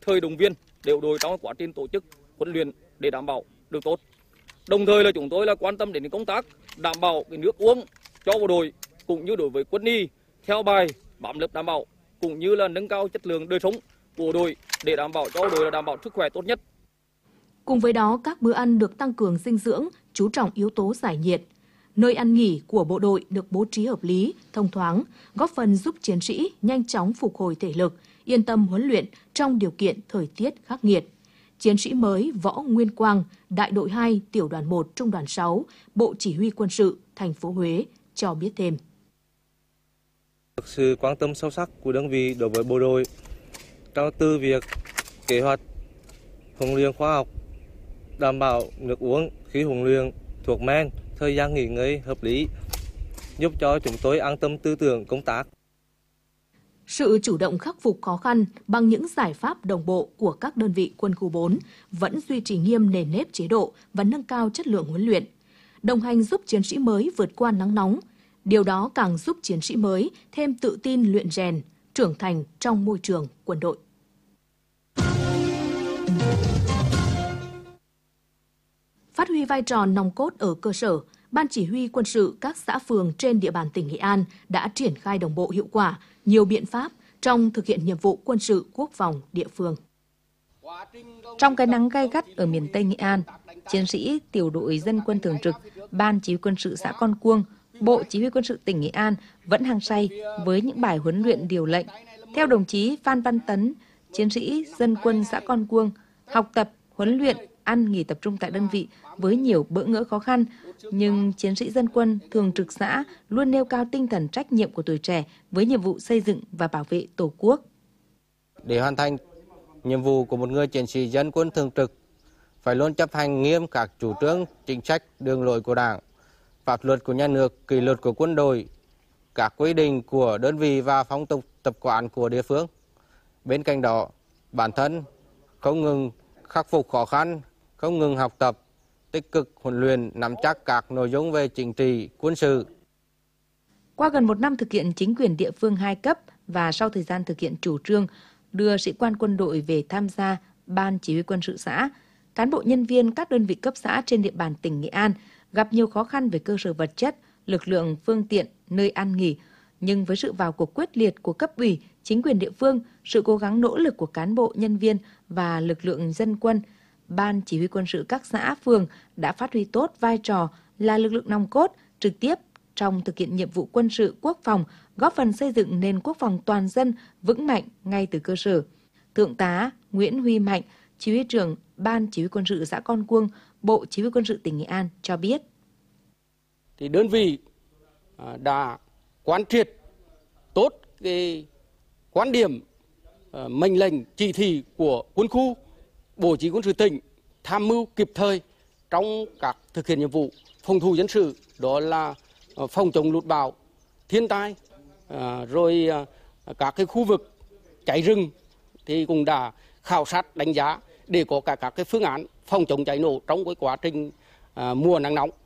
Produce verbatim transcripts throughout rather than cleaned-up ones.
thời động viên để bộ đội trong quá trình tổ chức huấn luyện để đảm bảo được tốt. Đồng thời là chúng tôi là quan tâm đến công tác đảm bảo cái nước uống cho bộ đội cũng như đối với quân y theo bài bám lớp đảm bảo cũng như là nâng cao chất lượng đời sống của bộ đội để đảm bảo cho bộ đội là đảm bảo sức khỏe tốt nhất. Cùng với đó, các bữa ăn được tăng cường dinh dưỡng, chú trọng yếu tố giải nhiệt. Nơi ăn nghỉ của bộ đội được bố trí hợp lý, thông thoáng, góp phần giúp chiến sĩ nhanh chóng phục hồi thể lực, yên tâm huấn luyện trong điều kiện thời tiết khắc nghiệt. Chiến sĩ mới Võ Nguyên Quang, Đại đội hai, Tiểu đoàn một, Trung đoàn sáu, Bộ Chỉ huy Quân sự, thành phố Huế cho biết thêm. Sự quan tâm sâu sắc của đơn vị đối với bộ đội trong từ việc kế hoạch huấn luyện khoa học, đảm bảo nước uống khi huấn luyện, thuốc men, thời gian nghỉ ngơi hợp lý, giúp cho chúng tôi an tâm tư tưởng công tác. Sự chủ động khắc phục khó khăn bằng những giải pháp đồng bộ của các đơn vị quân khu bốn vẫn duy trì nghiêm nền nếp chế độ và nâng cao chất lượng huấn luyện, đồng hành giúp chiến sĩ mới vượt qua nắng nóng. Điều đó càng giúp chiến sĩ mới thêm tự tin luyện rèn, trưởng thành trong môi trường quân đội. Phát huy vai trò nòng cốt ở cơ sở, Ban Chỉ huy Quân sự các xã phường trên địa bàn tỉnh Nghệ An đã triển khai đồng bộ hiệu quả nhiều biện pháp trong thực hiện nhiệm vụ quân sự quốc phòng địa phương. Trong cái nắng gay gắt ở miền Tây Nghệ An, chiến sĩ tiểu đội dân quân thường trực, Ban Chỉ huy Quân sự xã Con Cuông, Bộ Chỉ huy Quân sự tỉnh Nghệ An vẫn hăng say với những bài huấn luyện điều lệnh. Theo đồng chí Phan Văn Tấn, chiến sĩ dân quân xã Con Cuông, học tập, huấn luyện, ăn nghỉ tập trung tại đơn vị với nhiều bỡ ngỡ khó khăn, nhưng chiến sĩ dân quân thường trực xã luôn nêu cao tinh thần trách nhiệm của tuổi trẻ với nhiệm vụ xây dựng và bảo vệ Tổ quốc. Để hoàn thành nhiệm vụ của một người chiến sĩ dân quân thường trực, phải luôn chấp hành nghiêm các chủ trương, chính sách, đường lối của Đảng, pháp luật của nhà nước, kỷ luật của quân đội, các quy định của đơn vị và phong tục tập quán của địa phương. Bên cạnh đó, bản thân không ngừng khắc phục khó khăn, không ngừng học tập, tích cực huấn luyện, nắm chắc các nội dung về chính trị, quân sự. Qua gần một năm thực hiện chính quyền địa phương hai cấp và sau thời gian thực hiện chủ trương đưa sĩ quan quân đội về tham gia Ban Chỉ huy Quân sự xã, cán bộ nhân viên các đơn vị cấp xã trên địa bàn tỉnh Nghệ An gặp nhiều khó khăn về cơ sở vật chất, lực lượng, phương tiện, nơi ăn nghỉ. Nhưng với sự vào cuộc quyết liệt của cấp ủy, chính quyền địa phương, sự cố gắng nỗ lực của cán bộ, nhân viên và lực lượng dân quân, Ban Chỉ huy Quân sự các xã, phường đã phát huy tốt vai trò là lực lượng nòng cốt, trực tiếp trong thực hiện nhiệm vụ quân sự quốc phòng, góp phần xây dựng nền quốc phòng toàn dân vững mạnh ngay từ cơ sở. Thượng tá Nguyễn Huy Mạnh, Chỉ huy trưởng Ban Chỉ huy Quân sự xã Con Cuông, Bộ Chỉ huy Quân sự tỉnh Nghệ An cho biết. Thì đơn vị đã quán triệt tốt cái quan điểm, mệnh lệnh, chỉ thị của quân khu, Bộ Chỉ huy Quân sự tỉnh tham mưu kịp thời trong các thực hiện nhiệm vụ phòng thủ dân sự, đó là phòng chống lụt bão, thiên tai, rồi các cái khu vực cháy rừng thì cũng đã khảo sát đánh giá để có cả các cái phương án phòng chống cháy nổ trong cái quá trình mùa nắng nóng.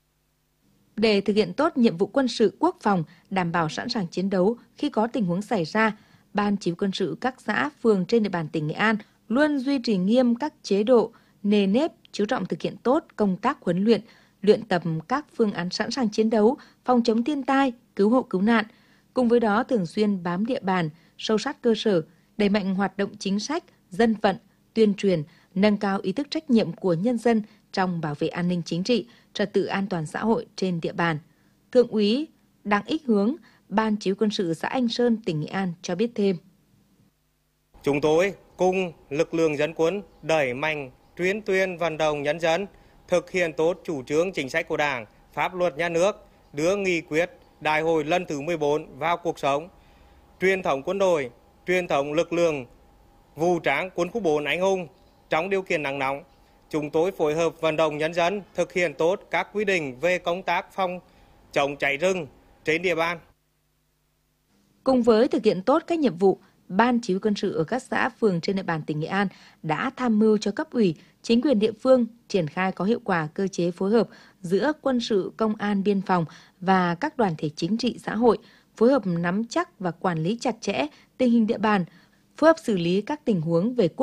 Để thực hiện tốt nhiệm vụ quân sự quốc phòng, đảm bảo sẵn sàng chiến đấu khi có tình huống xảy ra, Ban Chỉ huy Quân sự các xã, phường trên địa bàn tỉnh Nghệ An luôn duy trì nghiêm các chế độ, nề nếp, chú trọng thực hiện tốt công tác huấn luyện, luyện tập các phương án sẵn sàng chiến đấu, phòng chống thiên tai, cứu hộ cứu nạn. Cùng với đó thường xuyên bám địa bàn, sâu sát cơ sở, đẩy mạnh hoạt động chính sách, dân vận, tuyên truyền, nâng cao ý thức trách nhiệm của nhân dân trong bảo vệ an ninh chính trị, trật tự an toàn xã hội trên địa bàn. Thượng úy Đặng Ích Hướng, Ban Chỉ huy Quân sự xã Anh Sơn, tỉnh Nghệ An cho biết thêm. Chúng tôi cùng lực lượng dân quân đẩy mạnh tuyên tuyên vận động nhân dân thực hiện tốt chủ trương chính sách của Đảng, pháp luật nhà nước, đưa nghị quyết Đại hội lần thứ mười bốn vào cuộc sống. Truyền thống quân đội, truyền thống lực lượng vũ trang quân khu bốn anh hùng trong điều kiện nắng nóng. Chúng tôi phối hợp vận động nhân dân thực hiện tốt các quy định về công tác phòng chống cháy rừng trên địa bàn. Cùng với thực hiện tốt các nhiệm vụ, Ban Chỉ huy Quân sự ở các xã, phường trên địa bàn tỉnh Nghệ An đã tham mưu cho cấp ủy, chính quyền địa phương triển khai có hiệu quả cơ chế phối hợp giữa quân sự, công an, biên phòng và các đoàn thể chính trị xã hội, phối hợp nắm chắc và quản lý chặt chẽ tình hình địa bàn, phối hợp xử lý các tình huống về quốc